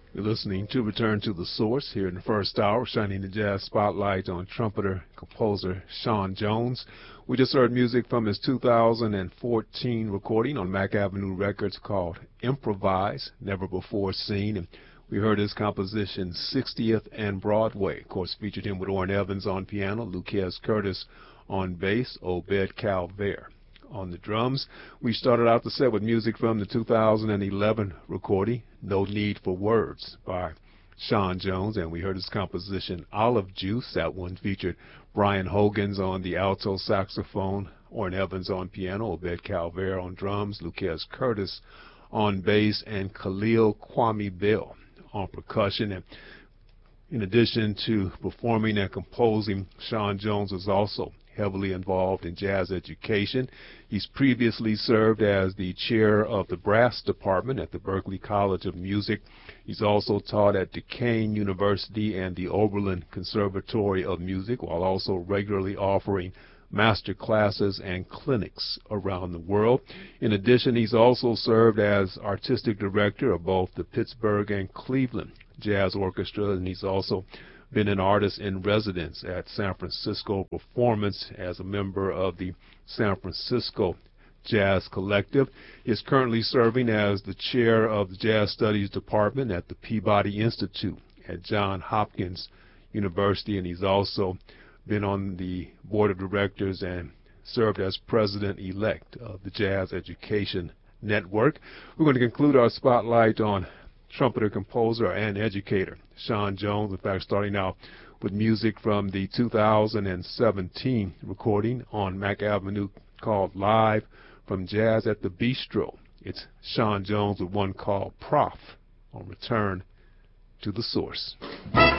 You're listening to Return to the Source here in the first hour, shining the jazz spotlight on trumpeter, composer Sean Jones. We just heard music from his 2014 recording on Mack Avenue Records called Improvise, Never Before Seen. And we heard his composition 60th and Broadway. Of course, featured him with Orrin Evans on piano, Lucas Curtis on bass, Obed Calvaire on the drums. We started out the set with music from the 2011 recording, No Need for Words, by Sean Jones, and we heard his composition Olive Juice. That one featured Brian Hogans on the alto saxophone, Orrin Evans on piano, Obed Calvaire on drums, Lucas Curtis on bass, and Khalil Kwame Bell on percussion. And in addition to performing and composing, Sean Jones was also heavily involved in jazz education. He's previously served as the chair of the brass department at the Berklee College of Music. He's also taught at Duquesne University and the Oberlin Conservatory of Music, while also regularly offering master classes and clinics around the world. In addition, he's also served as artistic director of both the Pittsburgh and Cleveland Jazz Orchestra, and he's also been an artist in residence at San Francisco Performance as a member of the San Francisco Jazz Collective. He is currently serving as the chair of the Jazz Studies Department at the Peabody Institute at Johns Hopkins University, and he's also been on the board of directors and served as president-elect of the Jazz Education Network. We're going to conclude our spotlight on trumpeter, composer, and educator Sean Jones. In fact, starting out with music from the 2017 recording on Mack Avenue called Live from Jazz at the Bistro. It's Sean Jones with one called Prof on Return to the Source.